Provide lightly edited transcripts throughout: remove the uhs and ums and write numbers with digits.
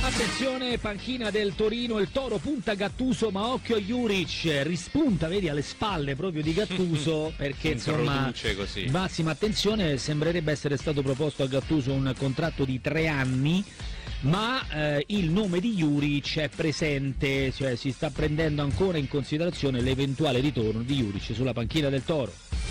Attenzione, panchina del Torino, il Toro punta Gattuso, ma occhio a Juric, rispunta, vedi, alle spalle proprio di Gattuso, perché insomma, così. Massima attenzione, sembrerebbe essere stato proposto a Gattuso un contratto di 3 anni, ma il nome di Juric è presente, cioè si sta prendendo ancora in considerazione l'eventuale ritorno di Juric sulla panchina del Toro.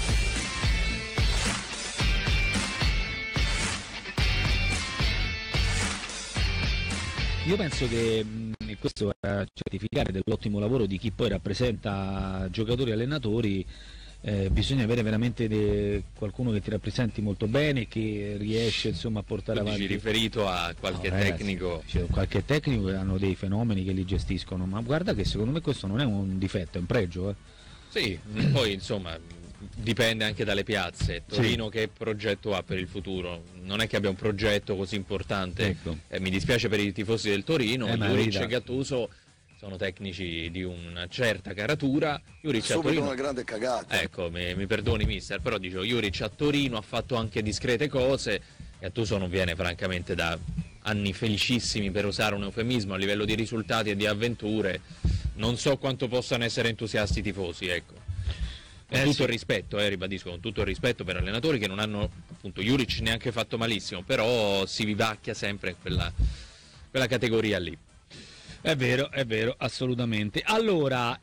Io penso che questo è a certificare dell'ottimo lavoro di chi poi rappresenta giocatori e allenatori. Bisogna avere veramente qualcuno che ti rappresenti molto bene, che riesce insomma a portare avanti. Riferito a qualche tecnico? C'è qualche tecnico che hanno dei fenomeni che li gestiscono, ma guarda che secondo me questo non è un difetto, è un pregio. Sì, poi insomma dipende anche dalle piazze. Torino che progetto ha per il futuro? Non è che abbia un progetto così importante, ecco. Mi dispiace per i tifosi del Torino, Juric e Gattuso sono tecnici di una certa caratura. Juric a Torino, una grande cagata. Ecco, mi perdoni mister, però dicevo, Juric a Torino ha fatto anche discrete cose, Gattuso non viene francamente da anni felicissimi, per usare un eufemismo, a livello di risultati e di avventure. Non so quanto possano essere entusiasti i tifosi, ecco. Con tutto il rispetto, ribadisco, con tutto il rispetto per allenatori che non hanno, appunto, Juric neanche fatto malissimo, però si vivacchia sempre in quella categoria lì. È vero, assolutamente. Allora,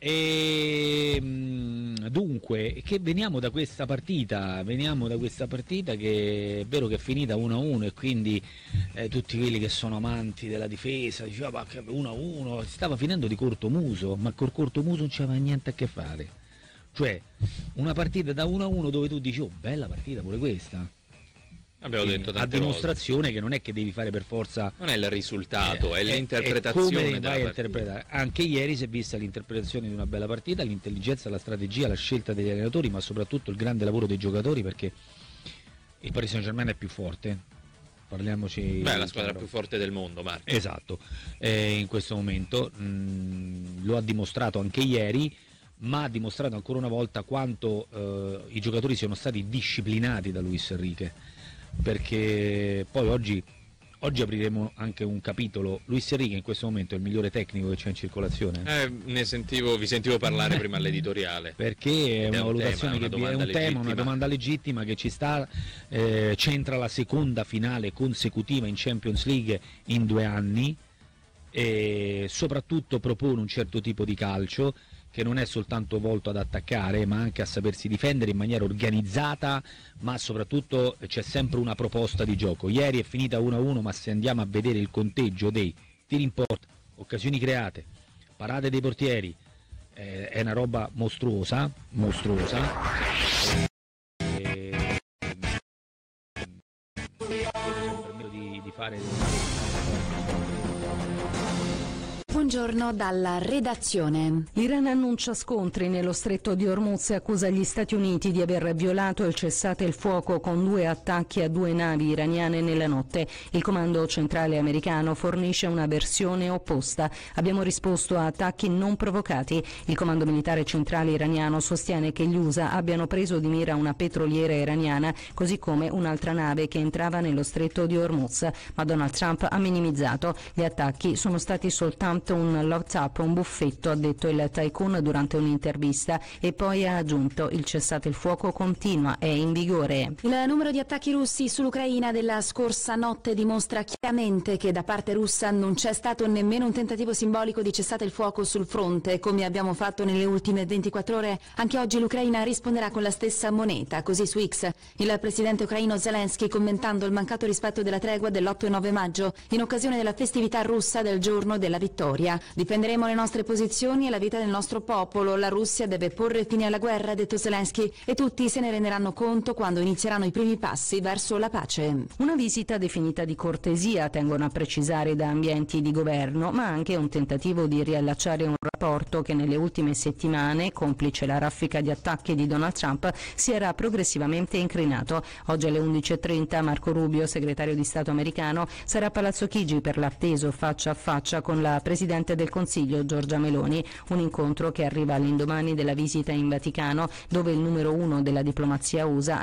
dunque, che veniamo da questa partita che è vero che è finita 1-1 e quindi tutti quelli che sono amanti della difesa dicevano 1-1, stava finendo di cortomuso, ma col cortomuso non c'aveva niente a che fare. Cioè, una partita da 1-1 dove tu dici, oh, bella partita pure questa. Abbiamo detto tante a dimostrazione volte che non è che devi fare per forza, non è il risultato, è l'interpretazione come vai a interpretare. Anche ieri si è vista l'interpretazione di una bella partita, l'intelligenza, la strategia, la scelta degli allenatori, ma soprattutto il grande lavoro dei giocatori, perché il Paris Saint-Germain è più forte. Parliamoci. Beh, la squadra più forte del mondo, Marco. Esatto, in questo momento lo ha dimostrato anche ieri, ma ha dimostrato ancora una volta quanto i giocatori siano stati disciplinati da Luis Enrique, perché poi oggi apriremo anche un capitolo. Luis Enrique in questo momento è il migliore tecnico che c'è in circolazione. Vi sentivo parlare prima all'editoriale, perché è una valutazione che è una domanda legittima che ci sta, c'entra la seconda finale consecutiva in Champions League in 2 anni e soprattutto propone un certo tipo di calcio che non è soltanto volto ad attaccare, ma anche a sapersi difendere in maniera organizzata, ma soprattutto c'è sempre una proposta di gioco. Ieri è finita 1-1, ma se andiamo a vedere il conteggio dei tiri in porta, occasioni create, parate dei portieri, è una roba mostruosa. Di fare. Buongiorno dalla redazione. L'Iran annuncia scontri nello stretto di Hormuz e accusa gli Stati Uniti di aver violato il cessate il fuoco con 2 attacchi a 2 navi iraniane nella notte. Il comando centrale americano fornisce una versione opposta. Abbiamo risposto a attacchi non provocati. Il comando militare centrale iraniano sostiene che gli USA abbiano preso di mira una petroliera iraniana, così come un'altra nave che entrava nello stretto di Hormuz, ma Donald Trump ha minimizzato. Gli attacchi sono stati soltanto un load up, un buffetto, ha detto il tycoon durante un'intervista, e poi ha aggiunto: il cessate il fuoco continua, è in vigore. Il numero di attacchi russi sull'Ucraina della scorsa notte dimostra chiaramente che da parte russa non c'è stato nemmeno un tentativo simbolico di cessate il fuoco sul fronte. Come abbiamo fatto nelle ultime 24 ore, anche oggi l'Ucraina risponderà con la stessa moneta. Così su X il presidente ucraino Zelensky, commentando il mancato rispetto della tregua dell'8 e 9 maggio in occasione della festività russa del giorno della vittoria. Difenderemo le nostre posizioni e la vita del nostro popolo. La Russia deve porre fine alla guerra, ha detto Zelensky, e tutti se ne renderanno conto quando inizieranno i primi passi verso la pace. Una visita definita di cortesia, tengono a precisare da ambienti di governo, ma anche un tentativo di riallacciare un rapporto che nelle ultime settimane, complice la raffica di attacchi di Donald Trump, si era progressivamente incrinato. Oggi alle 11:30 Marco Rubio, segretario di Stato americano, sarà a Palazzo Chigi per l'atteso faccia a faccia con la Presidente del Consiglio Giorgia Meloni, un incontro che arriva all'indomani della visita in Vaticano, dove il numero 1 della diplomazia USA